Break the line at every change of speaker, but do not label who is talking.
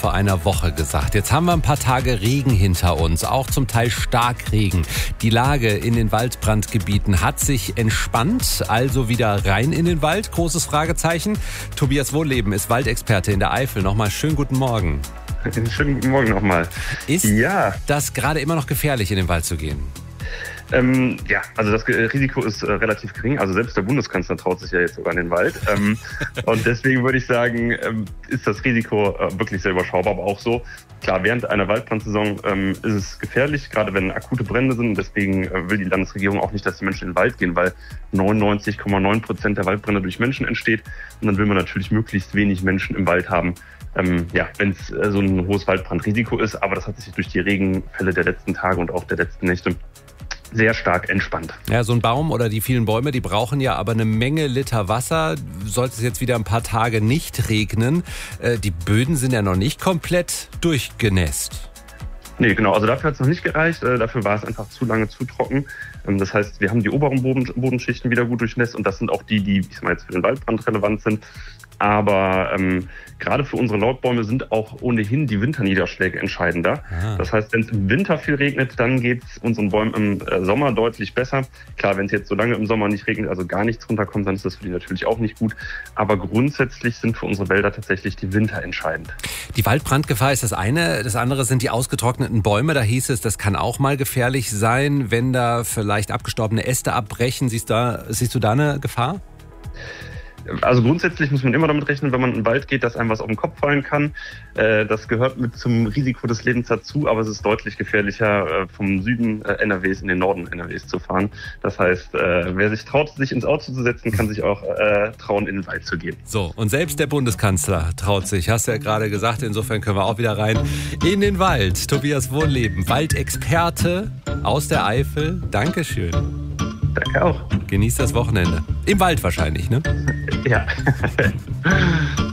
vor einer Woche gesagt. Jetzt haben wir ein paar Tage Regen hinter uns, auch zum Teil Starkregen. Die Lage in den Waldbrandgebieten hat sich entspannt, also wieder rein in den Wald? Großes Fragezeichen. Tobias Wohlleben ist Waldexperte in der Eifel. Nochmal schönen guten Morgen.
Schönen guten Morgen nochmal.
Ist das gerade immer noch gefährlich, in den Wald zu gehen?
Also das Risiko ist relativ gering. Also selbst der Bundeskanzler traut sich ja jetzt sogar in den Wald. Und deswegen würde ich sagen, ist das Risiko wirklich sehr überschaubar. Aber auch so, klar, während einer Waldbrandsaison ist es gefährlich, gerade wenn akute Brände sind. Deswegen will die Landesregierung auch nicht, dass die Menschen in den Wald gehen, weil 99,9% der Waldbrände durch Menschen entsteht. Und dann will man natürlich möglichst wenig Menschen im Wald haben. Wenn es so ein hohes Waldbrandrisiko ist. Aber das hat sich durch die Regenfälle der letzten Tage und auch der letzten Nächte sehr stark entspannt.
Ja, so ein Baum oder die vielen Bäume, die brauchen ja aber eine Menge Liter Wasser. Sollte es jetzt wieder ein paar Tage nicht regnen, die Böden sind ja noch nicht komplett durchgenässt.
Nee, genau. Also dafür hat es noch nicht gereicht. Dafür war es einfach zu lange zu trocken. Das heißt, wir haben die oberen Bodenschichten wieder gut durchnässt und das sind auch die ich sag mal jetzt für den Waldbrand relevant sind. Aber gerade für unsere Laubäume sind auch ohnehin die Winterniederschläge entscheidender. Das heißt, wenn es im Winter viel regnet, dann geht es unseren Bäumen im Sommer deutlich besser. Klar, wenn es jetzt so lange im Sommer nicht regnet, also gar nichts runterkommt, dann ist das für die natürlich auch nicht gut. Aber grundsätzlich sind für unsere Wälder tatsächlich die Winter entscheidend.
Die Waldbrandgefahr ist das eine. Das andere sind die ausgetrockneten Bäume. Da hieß es, das kann auch mal gefährlich sein, wenn da vielleicht abgestorbene Äste abbrechen. Siehst du da eine Gefahr?
Also grundsätzlich muss man immer damit rechnen, wenn man in den Wald geht, dass einem was auf den Kopf fallen kann. Das gehört mit zum Risiko des Lebens dazu, aber es ist deutlich gefährlicher, vom Süden NRWs in den Norden NRWs zu fahren. Das heißt, wer sich traut, sich ins Auto zu setzen, kann sich auch trauen, in den Wald zu gehen.
So, und selbst der Bundeskanzler traut sich, hast du ja gerade gesagt, insofern können wir auch wieder rein in den Wald. Tobias Wohlleben, Waldexperte aus der Eifel. Dankeschön.
Danke auch.
Genießt das Wochenende. Im Wald wahrscheinlich, ne?
Ja.